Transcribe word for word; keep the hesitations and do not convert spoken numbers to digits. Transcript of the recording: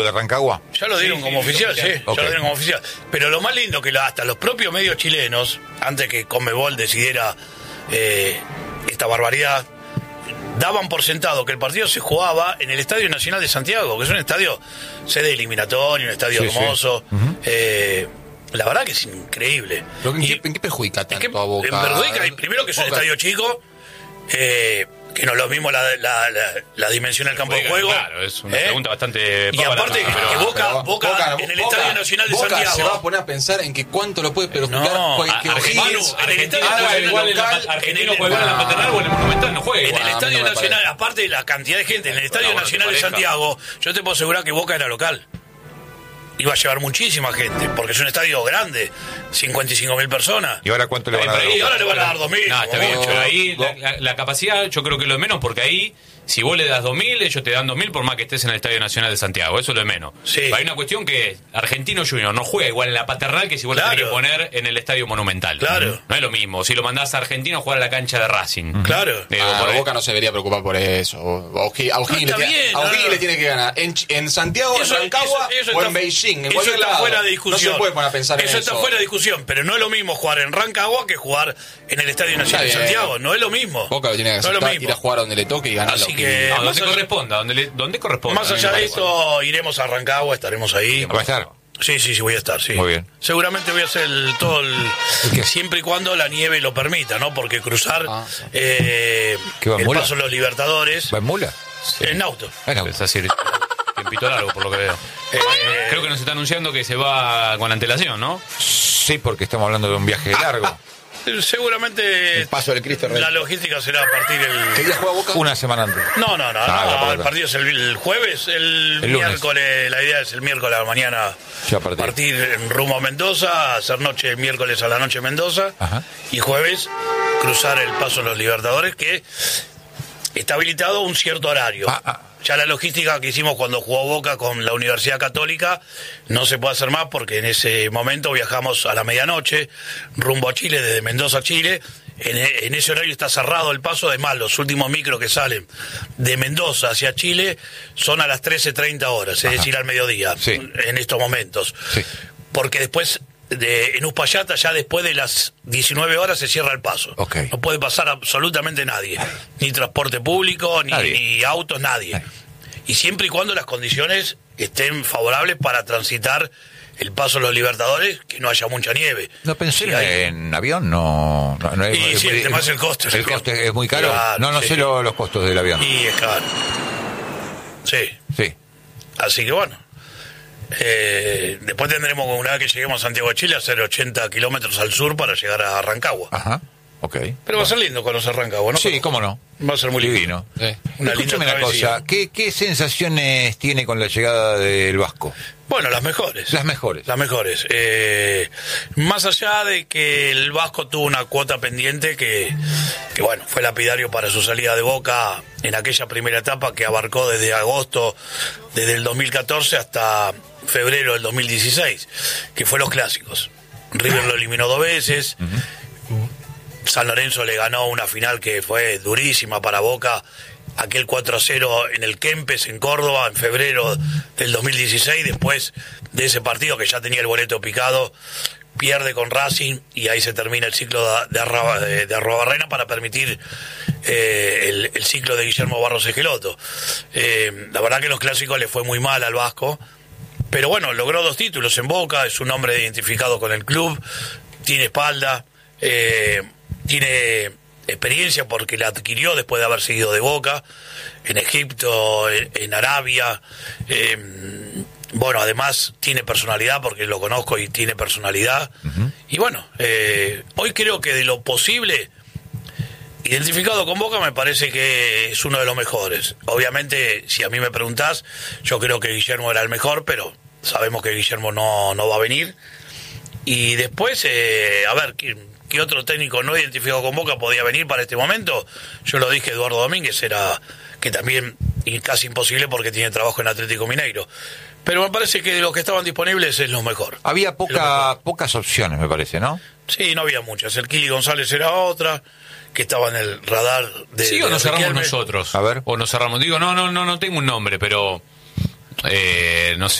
de Rancagua? Ya lo dieron Sí, como sí, oficial, oficial. sí, Ok. ya lo dieron como oficial. Pero lo más lindo que lo- hasta los propios medios chilenos, antes que Conmebol decidiera eh, esta barbaridad, daban por sentado que el partido se jugaba en el Estadio Nacional de Santiago, que es un estadio sede eliminatorio, un estadio Sí, sí. hermoso. eh, la verdad que es increíble. ¿Pero en, Y- qué, ¿En qué perjudica es tanto que a Boca? en perjudica, primero que es un Boca- estadio chico, eh, que no es lo mismo la, la, la, la dimensión del campo de juego. Claro, es una ¿eh? pregunta bastante... Y pava, aparte la- que, pero- que Boca, Pero Boca, en el Estadio Nacional de Boca Santiago. se va a poner a pensar en que cuánto lo puede perjudicar. No, pues, a- que Argentina- O'Higgins- en el Estadio Argentina juega Nacional igual en la local, pa- Argentina en el- juega igual en la Paternal o en el Monumental, no juega En igual. el a mí Estadio no me Nacional, parece. aparte de la cantidad de gente, en el Estadio Pero bueno, Nacional te de pareja. Santiago, yo te puedo asegurar que Boca era local. Iba a llevar muchísima gente, porque es un estadio grande, cincuenta y cinco mil personas. ¿Y ahora cuánto le van a dar? Pero ahí- Y ahora le van a dar dos mil. No, está como bien, mucho. pero ahí la, la- la capacidad yo creo que es lo de menos, porque ahí si vos le das dos mil, ellos te dan dos mil por más que estés en el Estadio Nacional de Santiago, eso es lo de menos. Sí. Hay una cuestión que Argentino Junior no juega igual en la Paternal que si vos Claro. le tenés que poner en el Estadio Monumental. Claro. No es lo mismo, si lo mandás a Argentino a jugar a la cancha de Racing. Claro. Digo, Ah, por ahí- Boca no se debería preocupar por eso. A O'Higgins, a O'Higgins No, está le, tiene- bien, a no, O'Higgins no. le tiene que ganar. En, Ch- en Santiago, Eso- en Rancagua eso- eso o está- en Beijing. En eso cualquier está lado. fuera de discusión. No se puede poner a pensar en eso. eso. está fuera de discusión, pero no es lo mismo jugar en Rancagua que jugar en el Estadio Nacional de Está bien. Santiago. No es lo mismo. Boca lo tiene que no es lo aceptar, mismo. ir a jugar donde le toque y ganar. Así lo que- No, más donde allá- corresponda, donde, le- donde corresponda. Más a mí allá me de parece. esto, iremos a Rancagua, estaremos ahí. ¿Va a estar? Sí, sí, sí, voy a estar, sí. Muy bien. Seguramente voy a hacer el, todo el... qué? Siempre y cuando la nieve lo permita, ¿no? Porque cruzar Ah, sí. eh, ¿Qué va en el mula? paso de los Libertadores ¿Va en mula? en auto. Bueno, Es decir, tiempito largo por lo que veo. Eh, Creo que nos está anunciando que se va con antelación, ¿no? sí, porque estamos hablando de un viaje largo. Seguramente El paso del Cristo Rey. la logística será a partir ¿Qué del... día juega Boca? Una semana antes. No, no, no, Ah, no, la el pelota. partido es el, el jueves, el, El lunes. miércoles, la idea es el miércoles a la mañana Ya partir. partir en rumbo a Mendoza, hacer noche el miércoles a la noche en Mendoza Ajá. y jueves cruzar el paso de los Libertadores, que está habilitado un cierto horario. Ah, ah. Ya la logística que hicimos cuando jugó Boca con la Universidad Católica no se puede hacer más porque en ese momento viajamos a la medianoche rumbo a Chile, desde Mendoza a Chile. En, e- en ese horario está cerrado el paso, además los últimos micros que salen de Mendoza hacia Chile son a las trece treinta horas, es decir, al mediodía, Sí. en estos momentos. Sí. Porque después, de, en Uspallata, ya después de las diecinueve horas se cierra el paso. Ok. No puede pasar absolutamente nadie, ni transporte público, ni, Nadie. ni autos, nadie. Nadie. Y siempre y cuando las condiciones estén favorables para transitar el paso de los Libertadores, que no haya mucha nieve. No pensé Si hay- en avión, no. no, no es- Y sí, el tema es el costo. El coste es muy caro. Claro, no, no sí. sé lo- los costos del avión. Y es caro. Sí. Sí. Así que bueno. Eh, después tendremos, una vez que lleguemos a Santiago de Chile, hacer ochenta kilómetros al sur para llegar a Rancagua. Ajá. Ok. Pero va a ser lindo conocer Rancagua, ¿no? Sí, cómo no. Va a ser muy lindo. Divino. Sí. Una linda Escúchame una travesía. cosa. ¿Qué, ¿Qué sensaciones tiene con la llegada del Vasco? Bueno, las mejores. Las mejores. Las mejores. Eh, más allá de que el Vasco tuvo una cuota pendiente que, que, bueno, fue lapidario para su salida de Boca en aquella primera etapa que abarcó desde agosto, desde el dos mil catorce hasta febrero del dos mil dieciséis, que fue los clásicos. River lo eliminó dos veces. San Lorenzo le ganó una final que fue durísima para Boca, aquel cuatro a cero en el Kempes, en Córdoba, en febrero del dos mil dieciséis, después de ese partido que ya tenía el boleto picado, pierde con Racing y ahí se termina el ciclo de, de, Arraba- de, de Arruabarrena para permitir eh, el, el ciclo de Guillermo Barros Esqueloto. Eh, la verdad que en los clásicos le fue muy mal al Vasco, pero bueno, logró dos títulos en Boca, es un hombre identificado con el club, tiene espalda, eh, tiene experiencia porque la adquirió después de haber seguido de Boca, en Egipto, en, en Arabia, eh, bueno, además tiene personalidad porque lo conozco y tiene personalidad, uh-huh. Y bueno, eh, hoy creo que de lo posible, identificado con Boca, me parece que es uno de los mejores. Obviamente, si a mí me preguntás, yo creo que Guillermo era el mejor, pero sabemos que Guillermo no, no va a venir. Y después, eh, a ver, ¿qué, ¿qué otro técnico no identificado con Boca podía venir para este momento? Yo lo dije, Eduardo Domínguez, era que también y casi imposible porque tiene trabajo en Atlético Mineiro. Pero me parece que de los que estaban disponibles es lo mejor. Había poca, lo mejor. pocas opciones, me parece, ¿no? Sí, no había muchas. El Kili González era otra, que estaba en el radar de... ¿Sí de o nos cerramos Riquelme. nosotros? A ver. O nos cerramos. Digo, no, no, no, no tengo un nombre, pero eh, no sé.